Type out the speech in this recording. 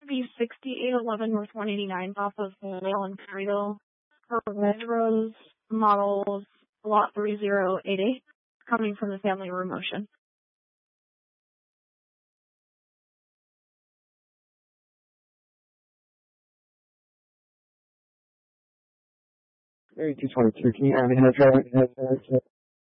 be 6811 North 189 off of Vale and Perryville for Red Rose models lot 3088 coming from the family room motion. Area 222, can you add in a driver?